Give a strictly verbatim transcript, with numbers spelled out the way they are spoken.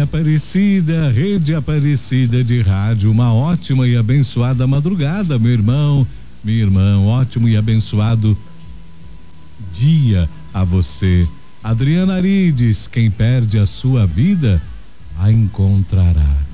Aparecida, Rede Aparecida de Rádio, uma ótima e abençoada madrugada, meu irmão, minha irmã, ótimo e abençoado dia a você. Adriana Arides, quem perde a sua vida, a encontrará.